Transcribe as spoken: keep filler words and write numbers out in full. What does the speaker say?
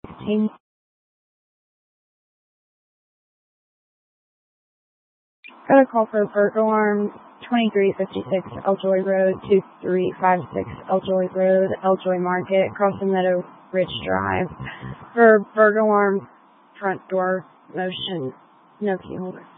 Team. Got a call for burglar alarm, twenty-three fifty-six Eljoy Road, two three five six Eljoy Road, Eljoy Market, Crossing Meadow Ridge Drive. For burglar alarm, front door motion, no key holder.